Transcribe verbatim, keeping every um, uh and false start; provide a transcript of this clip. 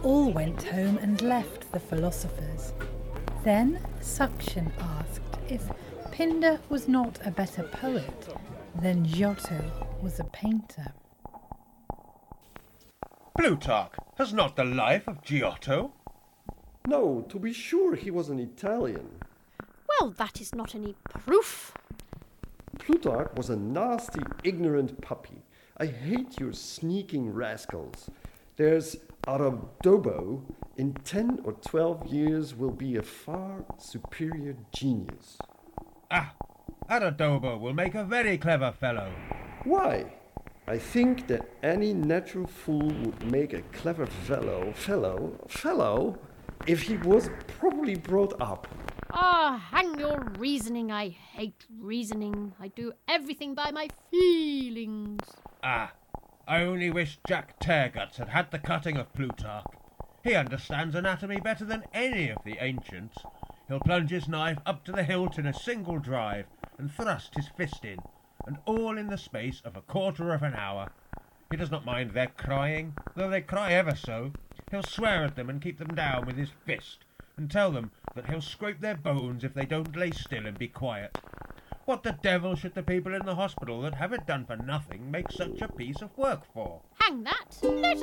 all went home and left the philosophers. Then Suction asked if Pindar was not a better poet than Giotto was a painter. Plutarch has not the life of Giotto. No, to be sure he was an Italian. Well, that is not any proof. Plutarch was a nasty, ignorant puppy. I hate your sneaking rascals. There's Aradobo. In ten or twelve years will be a far superior genius. Ah, Aradobo will make a very clever fellow. Why? I think that any natural fool would make a clever fellow, fellow, fellow, if he was properly brought up. Ah, hang your reasoning. I hate reasoning. I do everything by my feelings. Ah, I only wish Jack Tearguts had had the cutting of Plutarch. He understands anatomy better than any of the ancients. He'll plunge his knife up to the hilt in a single drive and thrust his fist in, and all in the space of a quarter of an hour. He does not mind their crying, though they cry ever so. He'll swear at them and keep them down with his fist, and tell them that he'll scrape their bones if they don't lay still and be quiet. What the devil should the people in the hospital that have it done for nothing make such a piece of work for? Hang that. Let